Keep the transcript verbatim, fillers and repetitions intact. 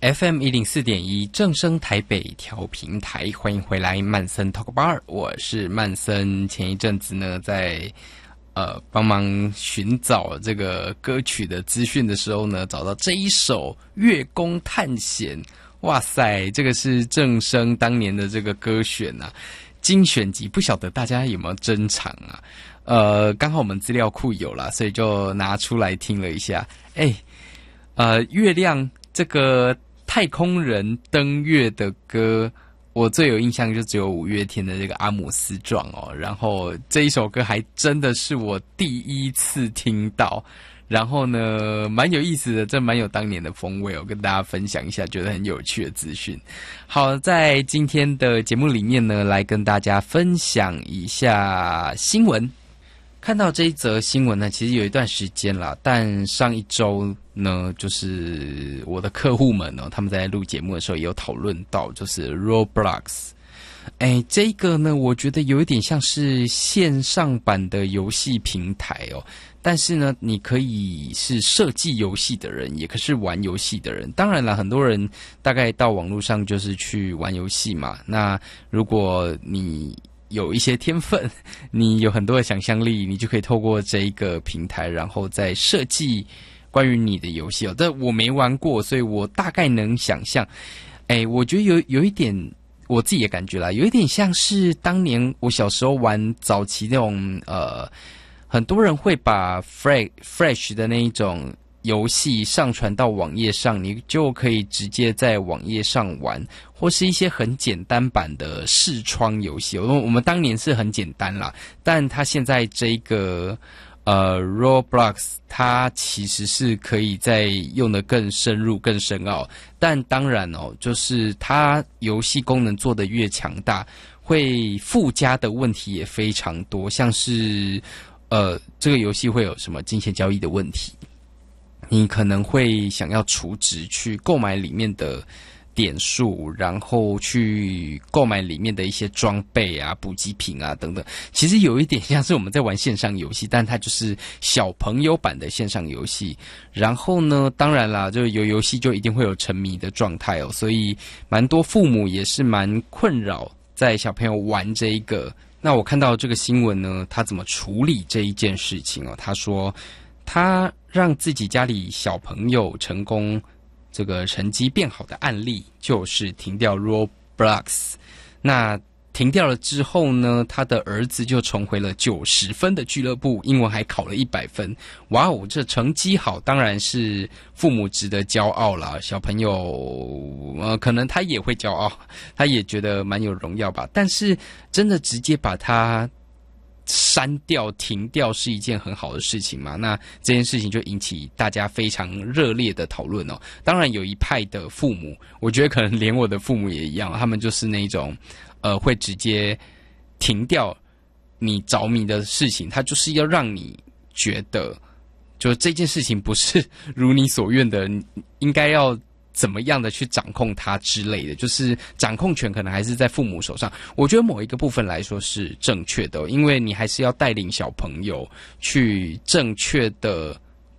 F M 一零四点一正声台北调频台，欢迎回来曼森 Talk Bar， 我是曼森。前一阵子呢，在呃帮忙寻找这个歌曲的资讯的时候呢，找到这一首《月宫探险》，哇塞，这个是正声当年的这个歌选啊，精选集，不晓得大家有没有珍藏啊？呃，刚好我们资料库有啦，所以就拿出来听了一下。哎，呃，月亮这个太空人登月的歌，我最有印象就只有五月天的这个《阿姆斯壮》哦。然后这一首歌还真的是我第一次听到，然后呢，蛮有意思的，这蛮有当年的风味哦，跟大家分享一下，觉得很有趣的资讯。好，在今天的节目里面呢，来跟大家分享一下新闻。看到这一则新闻呢，其实有一段时间啦，但上一周呢，就是我的客户们呢，他们在录节目的时候也有讨论到，就是 Roblox。哎，这个呢，我觉得有一点像是线上版的游戏平台哦。但是呢，你可以是设计游戏的人，也可是玩游戏的人。当然了，很多人大概到网络上就是去玩游戏嘛。那如果你有一些天分，你有很多的想象力，你就可以透过这一个平台，然后再设计关于你的游戏哦。但我没玩过，所以我大概能想象。哎，我觉得有有一点我自己的感觉啦，有一点像是当年我小时候玩早期那种呃，很多人会把 fresh fresh 的那一种游戏上传到网页上，你就可以直接在网页上玩，或是一些很简单版的视窗游戏。我我们当年是很简单啦，但它现在这个呃 Roblox 它其实是可以再用得更深入、更深奥。但当然哦，就是它游戏功能做得越强大，会附加的问题也非常多，像是呃这个游戏会有什么金钱交易的问题。你可能会想要储值去购买里面的点数，然后去购买里面的一些装备啊、补给品啊等等。其实有一点像是我们在玩线上游戏，但它就是小朋友版的线上游戏。然后呢，当然啦，就有游戏就一定会有沉迷的状态哦，所以蛮多父母也是蛮困扰在小朋友玩这一个。那我看到这个新闻呢，他怎么处理这一件事情哦？他说他让自己家里小朋友成功这个成绩变好的案例，就是停掉 Roblox。 那停掉了之后呢，他的儿子就重回了九十分的俱乐部，英文还考了一百分。哇哦，这成绩好，当然是父母值得骄傲啦。小朋友呃，可能他也会骄傲，他也觉得蛮有荣耀吧。但是真的直接把他删掉停掉是一件很好的事情嘛？那这件事情就引起大家非常热烈的讨论哦。当然有一派的父母，我觉得可能连我的父母也一样，他们就是那种呃会直接停掉你着迷的事情，他就是要让你觉得就这件事情不是如你所愿的，应该要怎么样的去掌控它之类的，就是掌控权可能还是在父母手上。我觉得某一个部分来说是正确的，因为你还是要带领小朋友去正确的